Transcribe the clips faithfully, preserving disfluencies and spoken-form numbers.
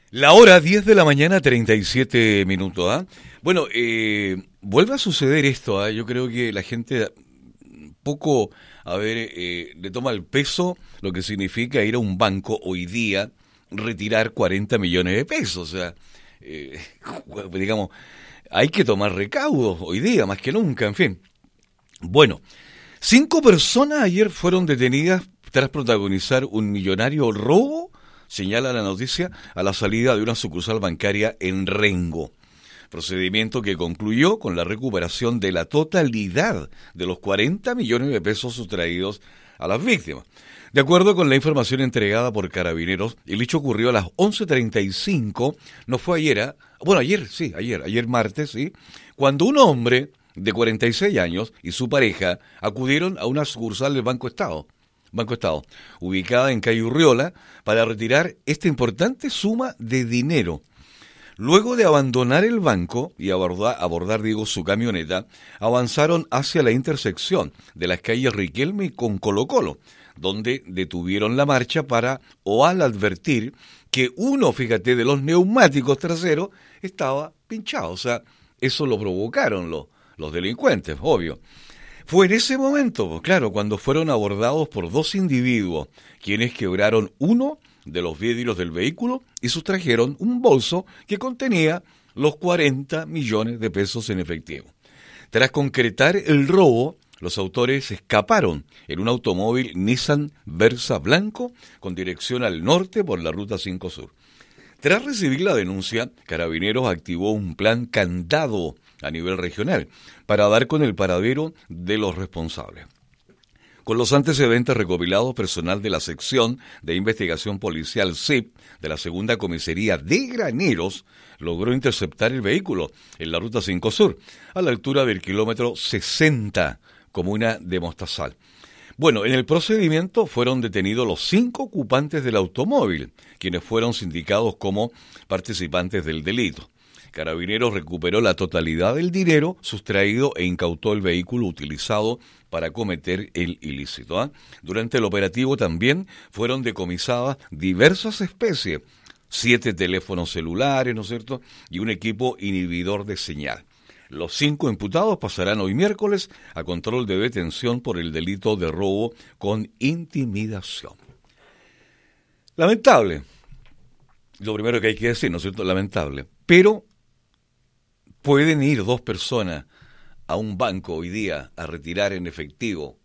La hora diez de la mañana, treinta y siete minutos, ¿ah? Bueno, eh, vuelve a suceder esto, ¿ah? Yo creo que la gente poco, a ver, eh, le toma el peso lo que significa ir a un banco hoy día, retirar cuarenta millones de pesos, o sea, eh, digamos, hay que tomar recaudos hoy día, más que nunca, en fin. Bueno, cinco personas ayer fueron detenidas tras protagonizar un millonario robo, señala la noticia, a la salida de una sucursal bancaria en Rengo. Procedimiento que concluyó con la recuperación de la totalidad de los cuarenta millones de pesos sustraídos a las víctimas. De acuerdo con la información entregada por Carabineros, el hecho ocurrió a las once treinta y cinco, no fue ayer, ¿eh? bueno, ayer, sí, ayer, ayer martes, sí, cuando un hombre de cuarenta y seis años y su pareja acudieron a una sucursal del Banco Estado. Banco Estado, ubicada en calle Urriola, para retirar esta importante suma de dinero. Luego de abandonar el banco y abordar, abordar digo, su camioneta, avanzaron hacia la intersección de las calles Riquelme con Colo Colo, donde detuvieron la marcha para, o al advertir que uno, fíjate, de los neumáticos traseros estaba pinchado. O sea, eso lo provocaron los, los delincuentes, obvio. Fue en ese momento, pues claro, cuando fueron abordados por dos individuos, quienes quebraron uno de los vidrios del vehículo y sustrajeron un bolso que contenía los cuarenta millones de pesos en efectivo. Tras concretar el robo, los autores escaparon en un automóvil Nissan Versa blanco con dirección al norte por la Ruta cinco Sur. Tras recibir la denuncia, Carabineros activó un plan candado a nivel regional para dar con el paradero de los responsables. Con los antecedentes recopilados, personal de la sección de investigación policial C I P de la segunda comisaría de Graneros logró interceptar el vehículo en la Ruta cinco Sur, a la altura del kilómetro sesenta, comuna de Mostazal. Bueno, en el procedimiento fueron detenidos los cinco ocupantes del automóvil, quienes fueron sindicados como participantes del delito. Carabineros recuperó la totalidad del dinero sustraído e incautó el vehículo utilizado para cometer el ilícito. ¿eh? Durante el operativo también fueron decomisadas diversas especies, siete teléfonos celulares, ¿no es cierto?, y un equipo inhibidor de señal. Los cinco imputados pasarán hoy miércoles a control de detención por el delito de robo con intimidación. Lamentable, lo primero que hay que decir, ¿no es cierto?, lamentable, pero ¿pueden ir dos personas a un banco hoy día a retirar en efectivo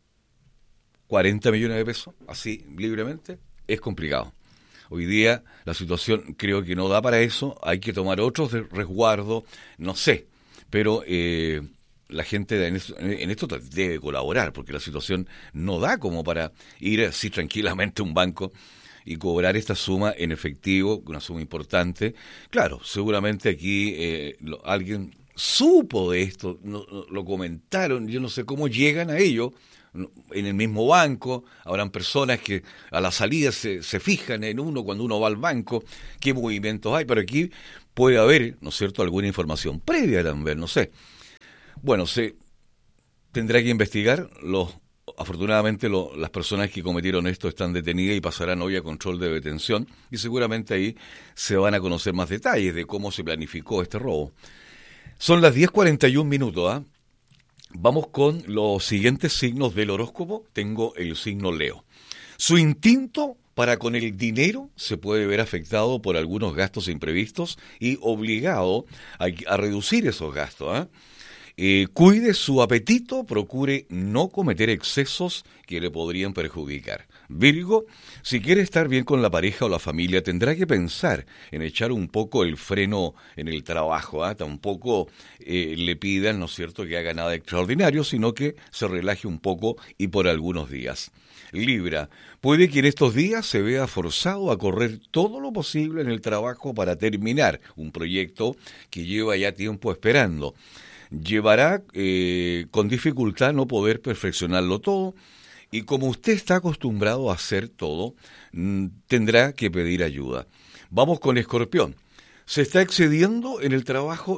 cuarenta millones de pesos, así libremente? Es complicado. Hoy día la situación creo que no da para eso, hay que tomar otros de resguardo, no sé, pero eh, la gente en esto, en esto debe colaborar, porque la situación no da como para ir así tranquilamente a un banco y cobrar esta suma en efectivo, una suma importante. Claro, seguramente aquí eh, lo, alguien supo de esto, no, no, lo comentaron, yo no sé cómo llegan a ello, en el mismo banco, habrán personas que a la salida se, se fijan en uno cuando uno va al banco, qué movimientos hay, pero aquí puede haber, ¿no es cierto?, alguna información previa también, no sé. Bueno, se tendrá que investigar. Los Afortunadamente lo, las personas que cometieron esto están detenidas y pasarán hoy a control de detención y seguramente ahí se van a conocer más detalles de cómo se planificó este robo. Son las diez cuarenta y un minutos, ¿ah? ¿eh? Vamos con los siguientes signos del horóscopo. Tengo el signo Leo. Su instinto para con el dinero se puede ver afectado por algunos gastos imprevistos y obligado a, a reducir esos gastos, ¿eh? Eh, cuide su apetito, procure no cometer excesos que le podrían perjudicar. Virgo, si quiere estar bien con la pareja o la familia, tendrá que pensar en echar un poco el freno en el trabajo. ¿eh? Tampoco eh, le pidan, ¿no es cierto?, que haga nada extraordinario, sino que se relaje un poco y por algunos días. Libra, puede que en estos días se vea forzado a correr todo lo posible en el trabajo para terminar un proyecto que lleva ya tiempo esperando. Llevará eh, con dificultad no poder perfeccionarlo todo y como usted está acostumbrado a hacer todo, mm, tendrá que pedir ayuda. Vamos con Escorpión. Se está excediendo en el trabajo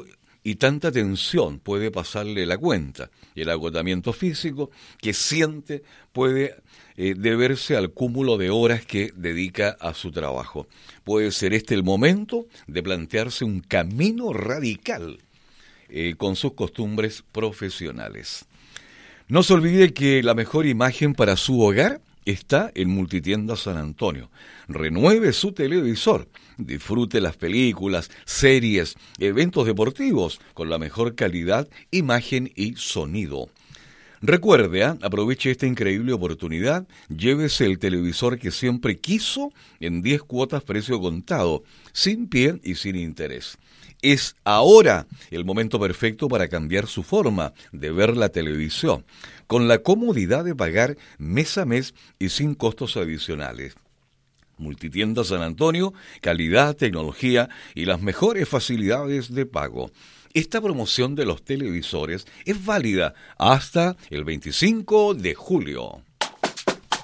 y tanta tensión puede pasarle la cuenta. El agotamiento físico que siente puede eh, deberse al cúmulo de horas que dedica a su trabajo. Puede ser este el momento de plantearse un camino radical eh, con sus costumbres profesionales. No se olvide que la mejor imagen para su hogar está en Multitiendas San Antonio. Renueve su televisor, disfrute las películas, series, eventos deportivos con la mejor calidad, imagen y sonido. Recuerde, ¿eh? aproveche esta increíble oportunidad, llévese el televisor que siempre quiso en diez cuotas precio contado, sin pie y sin interés. Es ahora el momento perfecto para cambiar su forma de ver la televisión, con la comodidad de pagar mes a mes y sin costos adicionales. Multitiendas San Antonio, calidad, tecnología y las mejores facilidades de pago. Esta promoción de los televisores es válida hasta el veinticinco de julio.